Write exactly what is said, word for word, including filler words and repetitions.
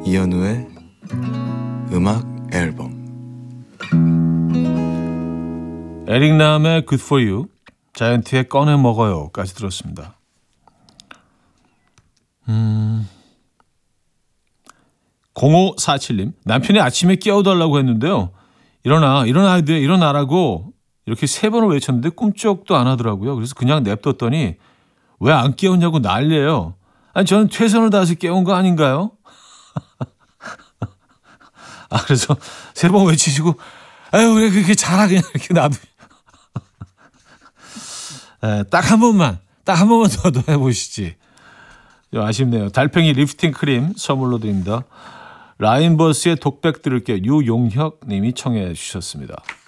이현우의 음악 앨범. 에릭남의 Good For You, 자이언티의 꺼내 먹어요까지 들었습니다. 음, 공오사칠님, 남편이 아침에 깨워달라고 했는데요. 일어나, 일어나야 돼, 일어나라고 이렇게 세 번을 외쳤는데 꿈쩍도 안 하더라고요. 그래서 그냥 냅뒀더니 왜 안 깨웠냐고 난리예요. 아니, 저는 최선을 다해서 깨운 거 아닌가요? 아, 그래서 세 번 외치시고, 아유, 그래, 그렇게 잘하, 그냥 이렇게 놔두. 딱 한 번만, 딱 한 번만 더, 더 해보시지. 좀 아쉽네요. 달팽이 리프팅 크림 선물로 드립니다. 라인버스의 독백 들을게요. 유용혁 님이 청해 주셨습니다.